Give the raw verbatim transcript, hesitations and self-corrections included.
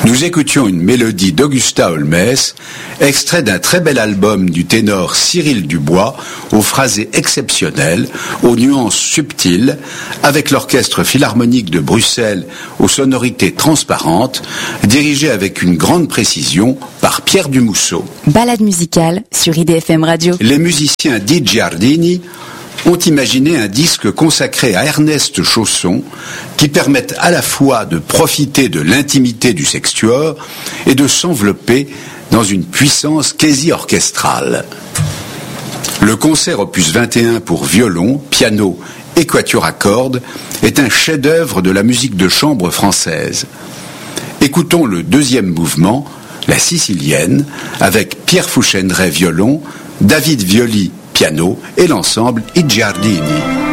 Nous écoutions une mélodie d'Augusta Holmès, extrait d'un très bel album du ténor Cyril Dubois, aux phrasés exceptionnels, aux nuances subtiles, avec l'Orchestre Philharmonique de Bruxelles aux sonorités transparentes, dirigé avec une grande précision par Pierre Dumousseau. Balade musicale sur I D F M Radio. Les musiciens Di Giardini ont imaginé un disque consacré à Ernest Chausson qui permette à la fois de profiter de l'intimité du sextuor et de s'envelopper dans une puissance quasi orchestrale. Le concert opus vingt et un pour violon, piano et quatuor à cordes est un chef-d'œuvre de la musique de chambre française. Écoutons le deuxième mouvement, la Sicilienne, avec Pierre Fouchendray violon, David Violi piano et l'ensemble I Giardini.